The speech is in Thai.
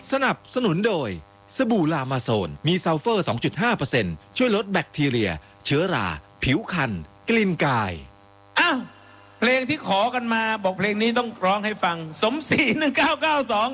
สนับสนุนโดยสบู่ลามาโซนมีซัลเฟอร์ 2.5% ช่วยลดแบคทีเรียเชื้อราผิวคันกลิ่นกายอ้าวเพลงที่ขอกันมาบอกเพลงนี้ต้องร้องให้ฟังสมศรี1992